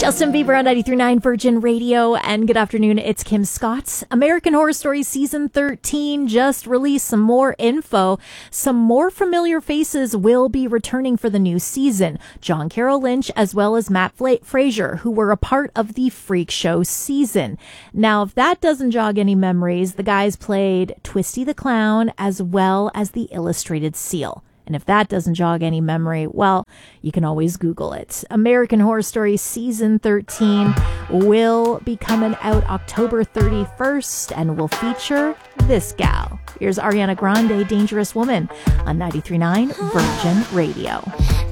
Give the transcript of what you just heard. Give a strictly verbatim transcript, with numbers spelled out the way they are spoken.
Justin Bieber on ninety-three point nine Virgin Radio, and good afternoon, it's Kim Scott. American Horror Story Season thirteen just released some more info. Some more familiar faces will be returning for the new season. John Carroll Lynch as well as Matt Fla- Fraser, who were a part of the Freak Show season. Now, if that doesn't jog any memories, the guys played Twisty the Clown as well as the Illustrated Seal. And if that doesn't jog any memory, well, you can always Google it. American Horror Story Season thirteen will be coming out October thirty-first and will feature this gal. Here's Ariana Grande, Dangerous Woman, on ninety-three point nine Virgin Radio.